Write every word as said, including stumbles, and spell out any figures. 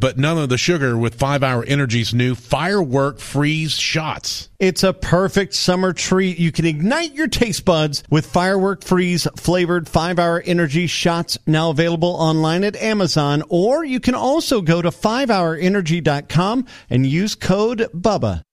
but none of the sugar with five hour Energy's new Firework Freeze shots. It's a perfect summer treat. You can ignite your taste buds with Firework Freeze flavored five hour Energy shots, now available online at Amazon, or you can also go to five hour energy dot com and use code BUBBA.